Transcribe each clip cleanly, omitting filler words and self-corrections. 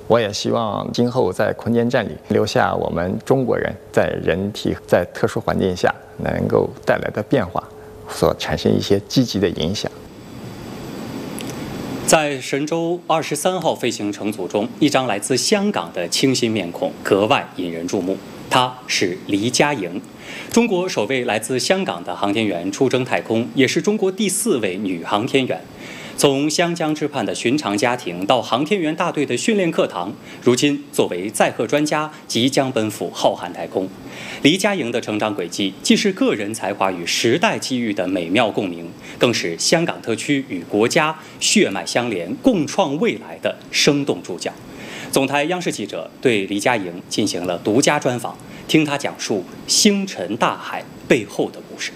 我也希望今后在空间站里留下我们中国人在人体在特殊环境下能够带来的变化，所产生一些积极的影响。 在神舟23号飞行乘组中，一张来自香港的清新面孔格外引人注目，她是黎佳莹，中国首位来自香港的航天员出征太空，也是中国第4位女航天员。从湘江之畔的寻常家庭到航天员大队的训练课堂，如今作为载荷专家，即将奔赴浩瀚太空。黎佳莹的成长轨迹，既是个人才华与时代机遇的美妙共鸣，更是香港特区与国家血脉相连、共创未来的生动注脚。总台央视记者对黎佳莹进行了独家专访，听她讲述星辰大海背后的故事。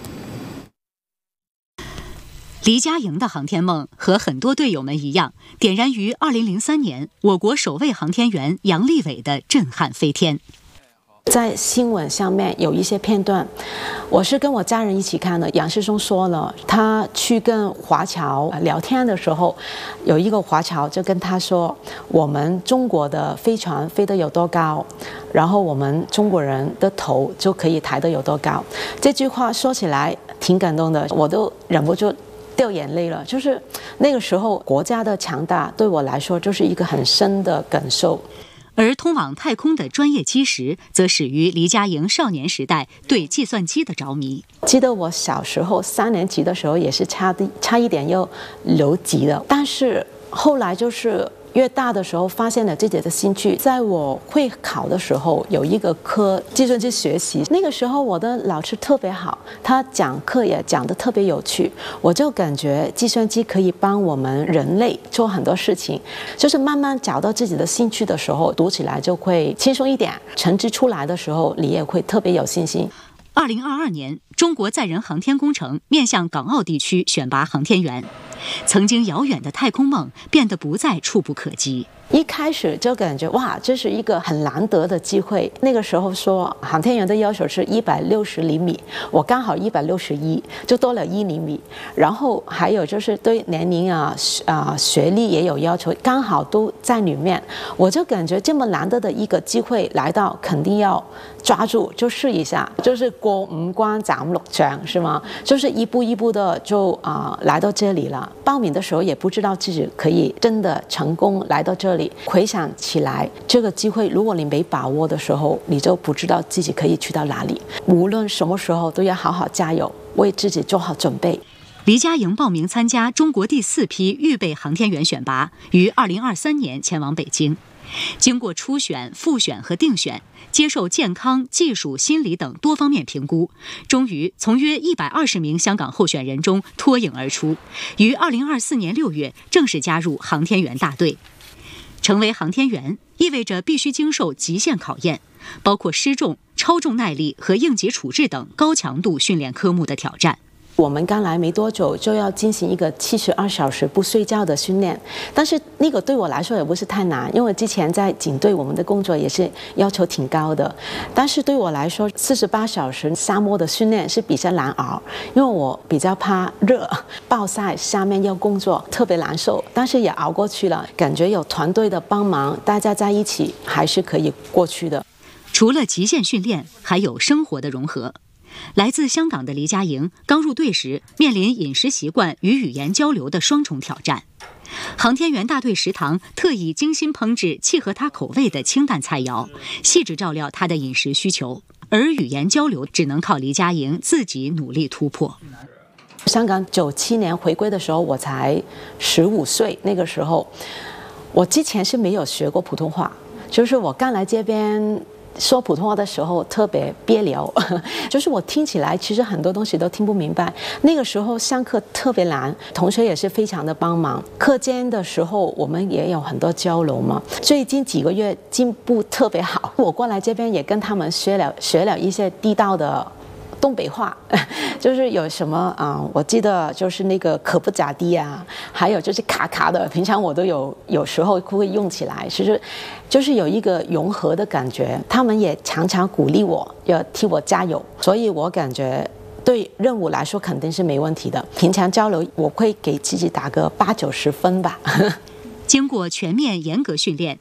黎佳莹的航天梦和很多队友们一样，点燃于2003年我国首位航天员杨利伟的震撼飞天。 在新闻上面有一些片段，我是跟我家人一起看的。杨世忠说了，他去跟华侨聊天的时候，有一个华侨就跟他说，我们中国的飞船飞得有多高，然后我们中国人的头就可以抬得有多高。这句话说起来挺感动的，我都忍不住掉眼泪了。就是那个时候国家的强大对我来说就是一个很深的感受。 而通往太空的专业基石则始于黎佳莹少年时代对计算机的着迷。 记得我小时候3年级的时候也是差一点又留级的，但是后来就是越大的时候发现了自己的兴趣。在我会考的时候有一个科计算机学习，那个时候我的老师特别好，他讲课也讲得特别有趣，我就感觉计算机可以帮我们人类做很多事情。就是慢慢找到自己的兴趣的时候，读起来就会轻松一点，成绩出来的时候你也会特别有信心。 2022年，中国载人航天工程面向港澳地区选拔航天员，曾经遥远的太空梦变得不再触不可及。 一开始就感觉哇，这是一个很难得的机会。那个时候说航天员的要求是160厘米，我刚好161，就多了1厘米。然后还有就是对年龄学历也有要求，刚好都在里面。我就感觉这么难得的一个机会来到，肯定要抓住，就试一下，就是过5关斩6将是吗？就是一步一步的就来到这里了。报名的时候也不知道自己可以真的成功来到这里。回想起来，这个机会如果你没把握的时候，你就不知道自己可以去到哪里。无论什么时候都要好好加油，为自己做好准备。 黎佳莹报名参加中国第4批预备航天员选拔，于2023年前往北京。经过初选、复选和定选，接受健康、技术、心理等多方面评估，终于从约120名香港候选人中脱颖而出，于2024年6月正式加入航天员大队。成为航天员意味着必须经受极限考验，包括失重、超重耐力和应急处置等高强度训练科目的挑战。 我们刚来没多久就要进行一个72小时不睡觉的训练，但是那个对我来说也不是太难，因为之前在警队我们的工作也是要求挺高的。但是对我来说48小时沙漠的训练是比较难熬，因为我比较怕热，暴晒下面要工作特别难受，但是也熬过去了，感觉有团队的帮忙，大家在一起还是可以过去的。 除了极限训练，还有生活的融合。来自香港的黎佳莹刚入队时，面临饮食习惯与语言交流的双重挑战。航天员大队食堂特意精心烹制契合她口味的清淡菜肴，细致照料她的饮食需求。而语言交流只能靠黎佳莹自己努力突破。 香港97年回归的时候，我才15岁，那个时候我之前是没有学过普通话，就是我刚来这边说普通话的时候特别别扭，就是我听起来其实很多东西都听不明白。那个时候上课特别难，同学也是非常的帮忙，课间的时候我们也有很多交流嘛。最近几个月进步特别好，我过来这边也跟他们学了一些地道的东北话，就是有什么我记得就是那个可不咋地啊，还有就是卡卡的，平常我都有时候会用起来，其实就是有一个融合的感觉。他们也常常鼓励我，要替我加油，所以我感觉对任务来说肯定是没问题的。平常交流我会给自己打个80-90分吧。 经过全面严格训练，